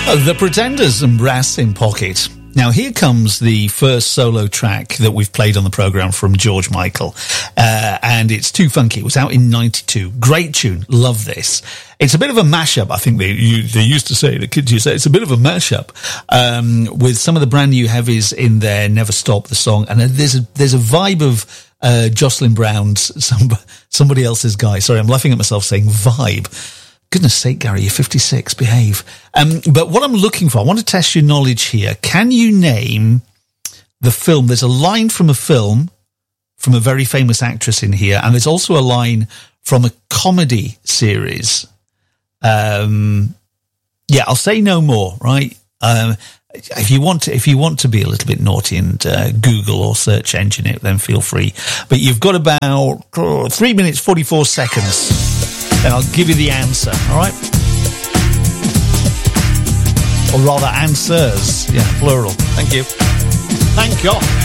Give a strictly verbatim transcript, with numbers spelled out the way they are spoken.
The Pretenders and Brass in Pocket. Now, here comes the first solo track that we've played on the programme from George Michael. Uh, and it's Too Funky. It was out in ninety-two. Great tune. Love this. It's a bit of a mashup. I think they you, they used to say, the kids used to say, it's a bit of a mashup, um, with some of the brand new heavies in there, Never Stop, the song. And there's a, there's a vibe of uh, Jocelyn Brown's some, Somebody Else's Guy. Sorry, I'm laughing at myself saying vibe. Goodness sake, Gary, you're fifty-six, behave. Um, but what I'm looking for, I want to test your knowledge here. Can you name the film? There's a line from a film from a very famous actress in here, and there's also a line from a comedy series. Um, yeah, I'll say no more, right? Um, if you want to, if you want to be a little bit naughty and uh, Google or search engine it, then feel free. But you've got about oh, three minutes, forty-four seconds. Then I'll give you the answer, all right? Or rather, answers. Yeah, plural. Thank you. Thank you.